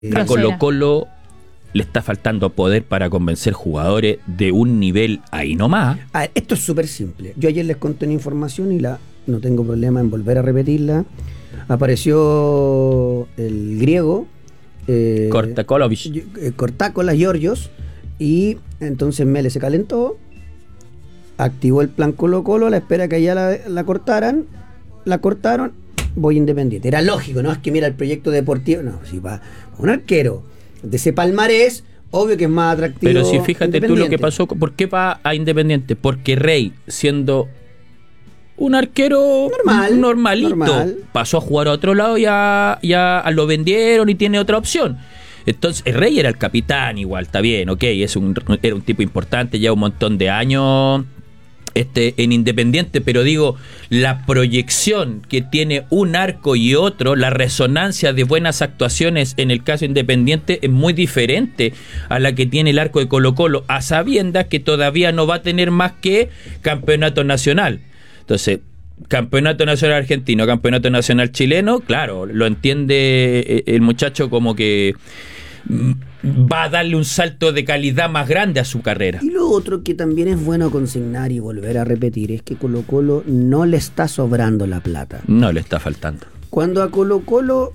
A Colo-Colo le está faltando poder para convencer jugadores de un nivel ahí nomás. Esto es súper simple. Yo ayer les conté una información y no tengo problema en volver a repetirla. Apareció el griego Kortakolas Georgios, y entonces Mele se calentó, activó el plan Colo-Colo a la espera que ya la cortaran. La cortaron, voy Independiente. Era lógico, ¿no? Es que mira el proyecto deportivo. No, si va un arquero de ese palmarés, obvio que es más atractivo. Pero si fíjate tú lo que pasó, ¿por qué va a Independiente? Porque Rey, siendo un arquero normalito, pasó a jugar a otro lado y ya lo vendieron y tiene otra opción. Entonces, el Rey era el capitán igual, está bien, ok, era un tipo importante, ya un montón de años en Independiente, pero digo, la proyección que tiene un arco y otro, la resonancia de buenas actuaciones en el caso Independiente es muy diferente a la que tiene el arco de Colo-Colo, a sabiendas que todavía no va a tener más que campeonato nacional. Entonces, campeonato nacional argentino, campeonato nacional chileno, claro, lo entiende el muchacho como que va a darle un salto de calidad más grande a su carrera. Y lo otro que también es bueno consignar y volver a repetir es que Colo-Colo no le está sobrando la plata. No le está faltando. Cuando a Colo-Colo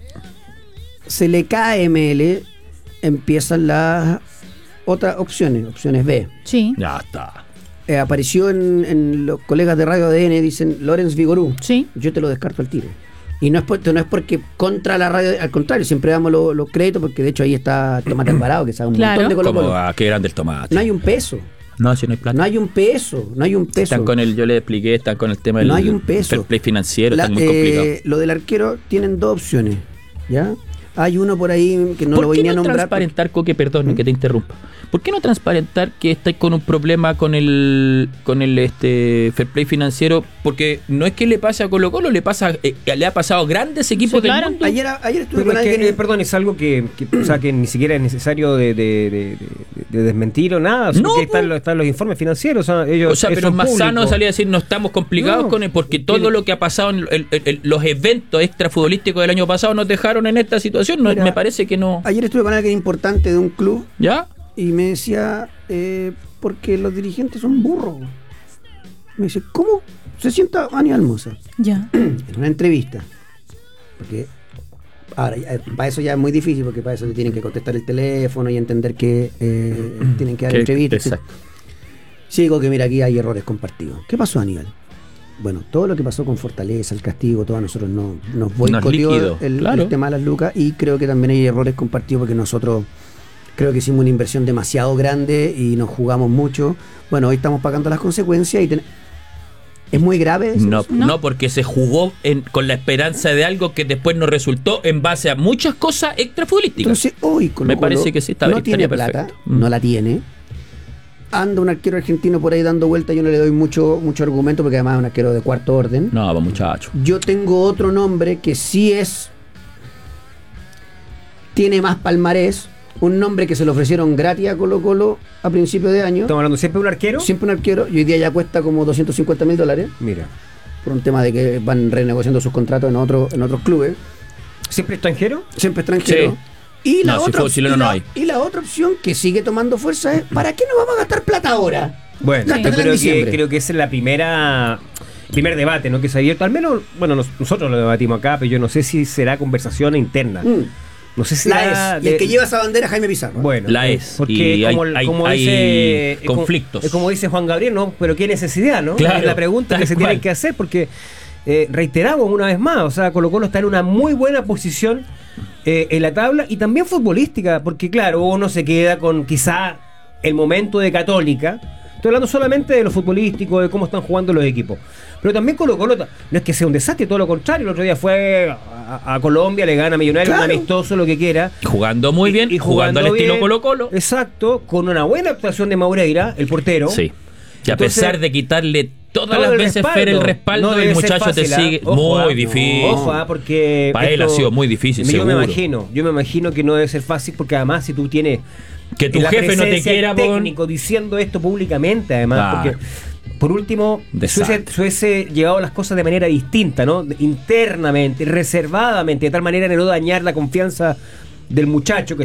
se le cae ML, empiezan las otras opciones B. Sí. Ya está. Apareció en los colegas de Radio ADN, dicen Lorenz Vigorú. Sí. Yo te lo descarto al tiro. Y no es porque contra la radio, al contrario, siempre damos los créditos, porque de hecho ahí está Tomate Alvarado, que sabe un montón de Colo-Colo. Como qué grande el tomate. No hay un peso. No, si no hay plata. No hay un peso. Están con yo le expliqué, están con el tema del hay un peso. Fair play financiero, están muy complicados. Lo del arquero tienen dos opciones, ¿ya? Hay uno por ahí que no lo voy a nombrar. ¿Por qué no transparentar, Coque, perdón, que te interrumpa? ¿Por qué no transparentar que estáis con un problema con el fair play financiero? Porque no es que le pase a Colo-Colo, le ha pasado a grandes equipos del mundo. Ayer estuve con alguien. Perdón, es algo que o sea, que ni siquiera es necesario de desmentir o nada. No, están los informes financieros. Pero es más sano salir a decir no estamos complicados con él, porque todo lo que ha pasado en los eventos extrafutbolísticos del año pasado nos dejaron en esta situación. No, me parece que no. Ayer estuve con alguien importante de un club. ¿Ya? Y me decía, porque los dirigentes son burros. Me dice, ¿cómo? Se sienta Aníbal Mosa. Ya. En una entrevista. Porque ahora, para eso ya es muy difícil, porque para eso le tienen que contestar el teléfono y entender que tienen que dar entrevistas. Exacto. Sí, digo que mira, aquí hay errores compartidos. ¿Qué pasó, Aníbal? Bueno, todo lo que pasó con Fortaleza, el castigo, todo a nosotros nos boicoteó el tema de las lucas, y creo que también hay errores compartidos porque nosotros creo que hicimos una inversión demasiado grande y nos jugamos mucho. Bueno, hoy estamos pagando las consecuencias y ¿es muy grave eso? No, porque se jugó con la esperanza de algo que después no resultó en base a muchas cosas extrafutbolísticas. Entonces hoy me parece que sí, no tiene plata, no la tiene. Anda un arquero argentino por ahí dando vueltas, yo no le doy mucho argumento porque además es un arquero de cuarto orden. No, va muchacho. Yo tengo otro nombre que sí tiene más palmarés. Un nombre que se le ofrecieron gratis a Colo-Colo a principios de año. ¿Estamos hablando siempre de un arquero? Siempre un arquero, y hoy día ya cuesta como $250,000. Mira. Por un tema de que van renegociando sus contratos en otros clubes. ¿Siempre extranjero? Siempre extranjero. Sí. Y la otra opción que sigue tomando fuerza es, ¿para qué no vamos a gastar plata ahora? Bueno, yo creo que esa es la primer debate, ¿no? Que se ha abierto. Al menos, bueno, nosotros lo debatimos acá, pero yo no sé si será conversación interna. No sé si la es. Y el que lleva esa bandera es Jaime Pizarro. Bueno, la es. Porque hay conflictos. Es como dice Juan Gabriel, ¿no? Pero qué necesidad, ¿no? Claro, es la pregunta que se tiene que hacer, porque reiteramos una vez más, o sea, Colo-Colo está en una muy buena posición en la tabla y también futbolística, porque claro, uno se queda con quizá el momento de Católica. Estoy hablando solamente de lo futbolístico, de cómo están jugando los equipos. Pero también Colo-Colo no es que sea un desastre, todo lo contrario. El otro día fue a Colombia, le gana a Millonarios, claro, un amistoso, lo que quiera. Jugando muy bien, y jugando al estilo Colo-Colo. Exacto, con una buena actuación de Maureira, el portero. Sí. Y a pesar de quitarle todas las veces el respaldo, el muchacho te sigue. Muy difícil. Ojo, porque para él ha sido muy difícil, seguro. Yo me imagino que no debe ser fácil, porque además si tú tienes que tu jefe no te quiera, técnico diciendo esto públicamente, además, porque por último se hubiese llevado las cosas de manera distinta, ¿no? Internamente, reservadamente, de tal manera de no dañar la confianza del muchacho que